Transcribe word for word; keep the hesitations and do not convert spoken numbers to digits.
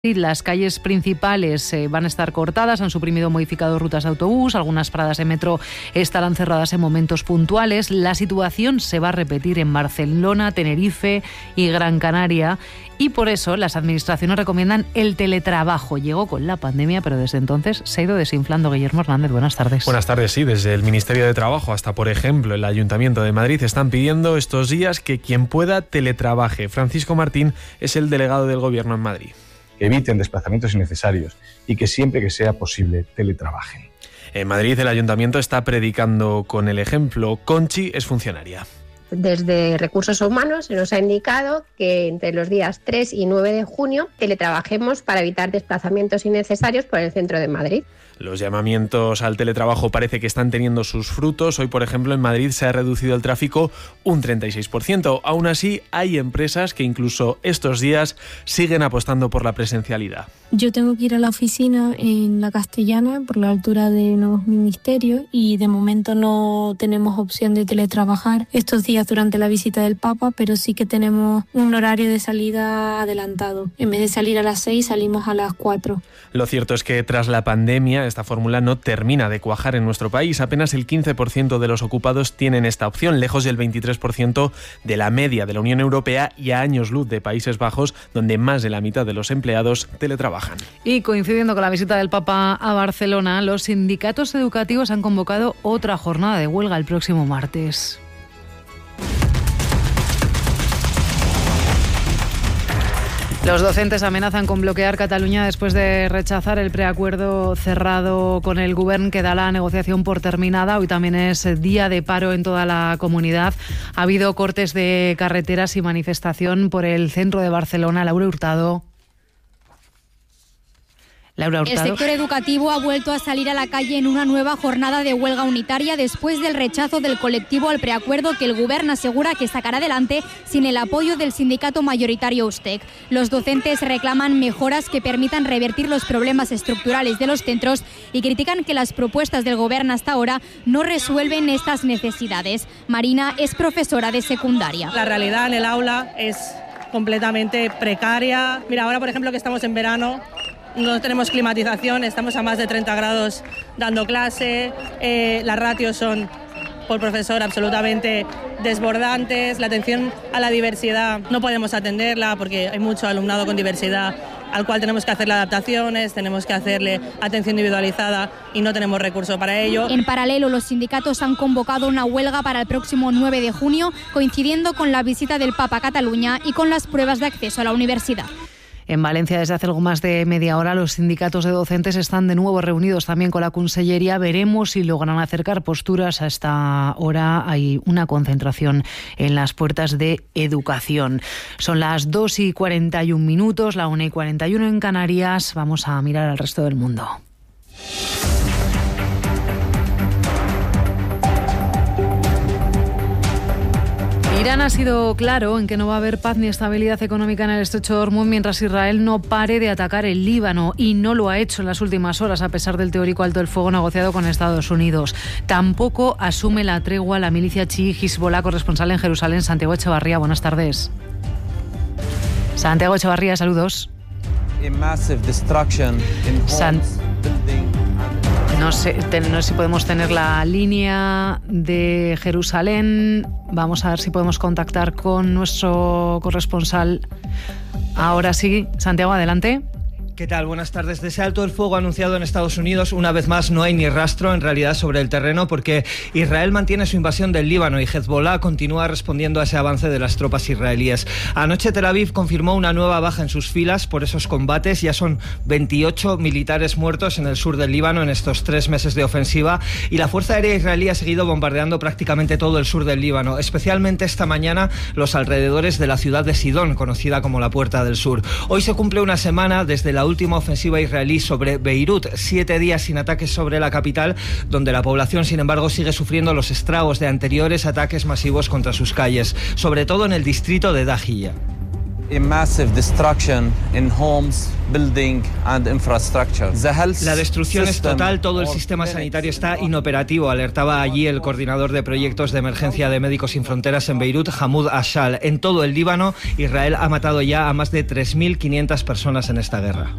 Las calles principales eh, van a estar cortadas, han suprimido o modificado rutas de autobús, algunas paradas de metro estarán cerradas en momentos puntuales. La situación se va a repetir en Barcelona, Tenerife y Gran Canaria y por eso las administraciones recomiendan el teletrabajo. Llegó con la pandemia, pero desde entonces se ha ido desinflando. Guillermo Hernández, buenas tardes. Buenas tardes, sí, desde el Ministerio de Trabajo hasta, por ejemplo, el Ayuntamiento de Madrid están pidiendo estos días que quien pueda teletrabaje. Francisco Martín es el delegado del Gobierno en Madrid. Que eviten desplazamientos innecesarios y que siempre que sea posible teletrabajen. En Madrid el Ayuntamiento está predicando con el ejemplo. Conchi es funcionaria. Desde Recursos Humanos se nos ha indicado que entre los días tres y nueve de junio teletrabajemos para evitar desplazamientos innecesarios por el centro de Madrid. Los llamamientos al teletrabajo parece que están teniendo sus frutos. Hoy, por ejemplo, en Madrid se ha reducido el tráfico un treinta y seis por ciento. Aún así, hay empresas que incluso estos días siguen apostando por la presencialidad. Yo tengo que ir a la oficina en La Castellana, por la altura de Nuevos Ministerios, y de momento no tenemos opción de teletrabajar estos días durante la visita del Papa, pero sí que tenemos un horario de salida adelantado. En vez de salir a las seis, salimos a las cuatro. Lo cierto es que tras la pandemia, esta fórmula no termina de cuajar en nuestro país. Apenas el quince por ciento de los ocupados tienen esta opción, lejos del veintitrés por ciento de la media de la Unión Europea y a años luz de Países Bajos, donde más de la mitad de los empleados teletrabajan. Y coincidiendo con la visita del Papa a Barcelona, los sindicatos educativos han convocado otra jornada de huelga el próximo martes. Los docentes amenazan con bloquear Cataluña después de rechazar el preacuerdo cerrado con el Govern que da la negociación por terminada. Hoy también es día de paro en toda la comunidad. Ha habido cortes de carreteras y manifestación por el centro de Barcelona. Laura Hurtado. Laura Hurtado. El sector educativo ha vuelto a salir a la calle en una nueva jornada de huelga unitaria después del rechazo del colectivo al preacuerdo que el Govern asegura que sacará adelante sin el apoyo del sindicato mayoritario Ustec. Los docentes reclaman mejoras que permitan revertir los problemas estructurales de los centros y critican que las propuestas del Govern hasta ahora no resuelven estas necesidades. Marina es profesora de secundaria. La realidad en el aula es completamente precaria. Mira, ahora por ejemplo que estamos en verano, no tenemos climatización, estamos a más de treinta grados dando clase, eh, las ratios son por profesor absolutamente desbordantes, la atención a la diversidad no podemos atenderla porque hay mucho alumnado con diversidad al cual tenemos que hacerle adaptaciones, tenemos que hacerle atención individualizada y no tenemos recursos para ello. En paralelo, los sindicatos han convocado una huelga para el próximo nueve de junio, coincidiendo con la visita del Papa a Cataluña y con las pruebas de acceso a la universidad. En Valencia, desde hace algo más de media hora, los sindicatos de docentes están de nuevo reunidos también con la Consellería. Veremos si logran acercar posturas. A esta hora hay una concentración en las puertas de Educación. Son las dos y cuarenta y un minutos, la una y cuarenta y uno en Canarias. Vamos a mirar al resto del mundo. Irán ha sido claro en que no va a haber paz ni estabilidad económica en el estrecho de Hormuz mientras Israel no pare de atacar el Líbano, y no lo ha hecho en las últimas horas a pesar del teórico alto el fuego negociado con Estados Unidos. Tampoco asume la tregua la milicia chií Hezbollah. Corresponsal en Jerusalén, Santiago Echevarría, buenas tardes. Santiago Echevarría, saludos. San... No sé, ten, no sé si podemos tener la línea de Jerusalén. Vamos a ver si podemos contactar con nuestro corresponsal. Ahora sí, Santiago, adelante. ¿Qué tal? Buenas tardes. De ese alto el fuego anunciado en Estados Unidos, una vez más no hay ni rastro en realidad sobre el terreno, porque Israel mantiene su invasión del Líbano y Hezbollah continúa respondiendo a ese avance de las tropas israelíes. Anoche Tel Aviv confirmó una nueva baja en sus filas por esos combates. Ya son veintiocho militares muertos en el sur del Líbano en estos tres meses de ofensiva, y la Fuerza Aérea israelí ha seguido bombardeando prácticamente todo el sur del Líbano, especialmente esta mañana los alrededores de la ciudad de Sidón, conocida como la Puerta del Sur. Hoy se cumple una semana desde la última ofensiva israelí sobre Beirut, siete días sin ataques sobre la capital, donde la población, sin embargo, sigue sufriendo los estragos de anteriores ataques masivos contra sus calles, sobre todo en el distrito de Dahiyya. La destrucción es total, todo el sistema sanitario está inoperativo, alertaba allí el coordinador de proyectos de emergencia de Médicos Sin Fronteras en Beirut, Hamoud Ashal. En todo el Líbano, Israel ha matado ya a más de tres mil quinientas personas en esta guerra.